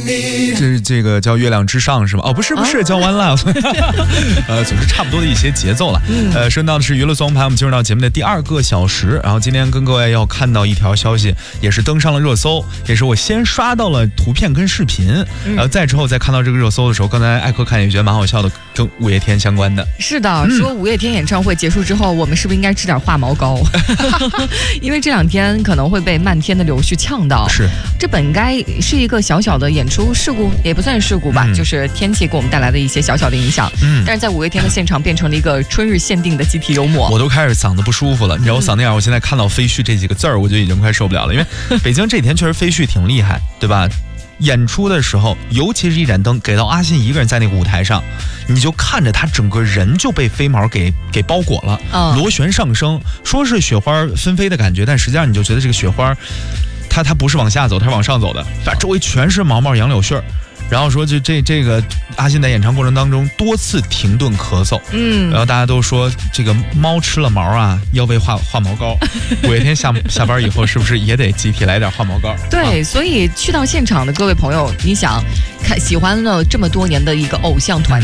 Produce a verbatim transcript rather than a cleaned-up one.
这是这个叫《月亮之上》是吗？哦，不是不是，叫 One Love。呃，总之差不多的一些节奏了。呃，说到的是娱乐综合盘，我们进入到节目的第二个小时。然后今天跟各位要看到一条消息，也是登上了热搜，也是我先刷到了图片跟视频，然后再之后再看到这个热搜的时候，刚才艾克看也觉得蛮好笑的，跟五月天相关的。 是的，说五月天演唱会结束之后，我们是不是应该吃点化毛膏？因为这两天可能会被漫天的柳絮呛到。 是， 这本该是一个小小的演出事故，也不算事故吧，嗯、就是天气给我们带来的一些小小的影响。嗯，但是在五月天的现场变成了一个春日限定的集体幽默。 我都开始嗓子不舒服了，你知道我嗓子眼，我现在看到飞絮这几个字儿，我就已经快受不了了。因为北京这几天确实飞絮挺厉害，对吧？演出的时候，尤其是一盏灯给到阿信一个人在那个舞台上，你就看着他整个人就被飞毛给给包裹了，哦、螺旋上升，说是雪花纷飞的感觉，但实际上你就觉得这个雪花，它它不是往下走，它是往上走的，反正周围全是毛毛杨柳絮。然后说就这这个阿信在演唱过程当中多次停顿咳嗽，嗯，然后大家都说这个猫吃了毛啊，要喂化化毛膏。五月天下下班以后是不是也得集体来点化毛膏？ 对，啊、所以去到现场的各位朋友，你想看喜欢了这么多年的一个偶像团。